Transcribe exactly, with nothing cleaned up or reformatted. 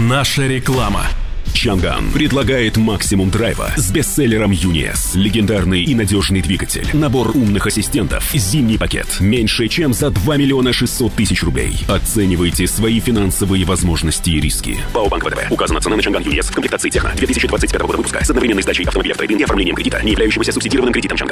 Наша реклама. Чанган предлагает максимум драйва с бестселлером ЮНИЭС. Легендарный и надежный двигатель. Набор умных ассистентов. Зимний пакет. Меньше, чем за два миллиона шестьсот тысяч рублей. Оценивайте свои финансовые возможности и риски. ПАО Банк ВТБ. Указана цена на Чанган ЮНИЭС в комплектации Техно две тысячи двадцать пятого года выпуска с одновременной сдачей автомобиля в трейд-ин и оформлением кредита, не являющегося субсидированным кредитом Чанган.